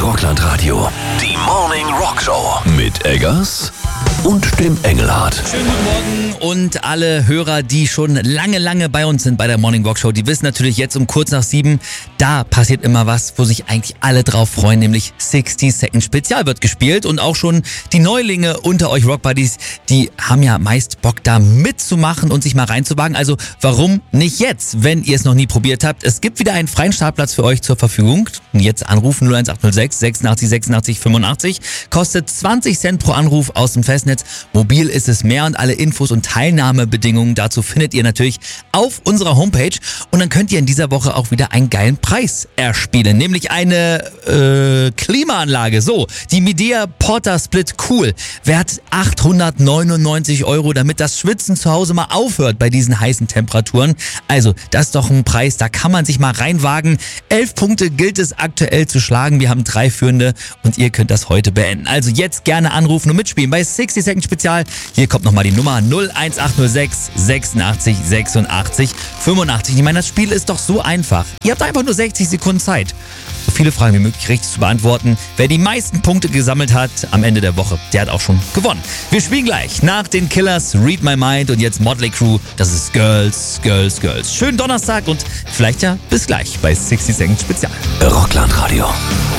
Rockland Radio. Die Morning Rock Show. Mit Eggers und dem Engelhardt. Schönen guten Morgen und alle Hörer, die schon lange bei uns sind bei der Morning Rock Show, die wissen natürlich jetzt um kurz nach 7, da passiert immer was, wo sich eigentlich alle drauf freuen, nämlich 60 Second Spezial wird gespielt und auch schon die Neulinge unter euch Rockbuddies, die haben ja meist Bock da mitzumachen und sich mal reinzuwagen, also warum nicht jetzt, wenn ihr es noch nie probiert habt. Es gibt wieder einen freien Startplatz für euch zur Verfügung. Jetzt anrufen 01806 86 86 85, kostet 20 Cent pro Anruf aus dem Festnetz. Mobil ist es mehr und alle Infos und Teilnahmebedingungen dazu findet ihr natürlich auf unserer Homepage. Und dann könnt ihr in dieser Woche auch wieder einen geilen Preis erspielen, nämlich eine Klimaanlage. So, die Midea Porta Split Cool, wert 899 €, damit das Schwitzen zu Hause mal aufhört bei diesen heißen Temperaturen. Also, das ist doch ein Preis, da kann man sich mal reinwagen. 11 Punkte gilt es aktuell zu schlagen. Wir haben 3 Führende und ihr könnt das heute beenden. Also jetzt gerne anrufen und mitspielen bei 60 Second Spezial. Hier kommt nochmal die Nummer 01806 86 86 85. Ich meine, das Spiel ist doch so einfach. Ihr habt einfach nur 60 Sekunden Zeit, so viele Fragen wie möglich richtig zu beantworten. Wer die meisten Punkte gesammelt hat am Ende der Woche, der hat auch schon gewonnen. Wir spielen gleich nach den Killers, Read My Mind und jetzt Motley Crue. Das ist Girls, Girls, Girls. Schönen Donnerstag und vielleicht ja bis gleich bei 60 Second Spezial. Rockland Radio.